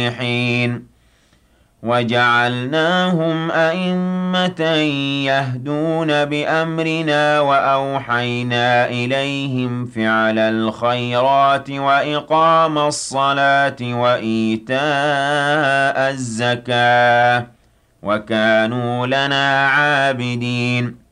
حين وجعلناهم أئمة يهدون بأمرنا وأوحينا إليهم فعل الخيرات وإقام الصلاة وإيتاء الزكاة وكانوا لنا عابدين